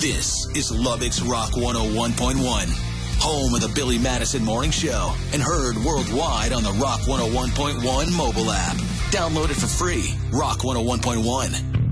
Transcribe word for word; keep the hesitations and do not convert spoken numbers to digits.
This is Lubbock's Rock one oh one point one, home of the Billy Madison Morning Show, and heard worldwide on the Rock one oh one point one mobile app. Download it for free. Rock one oh one point one.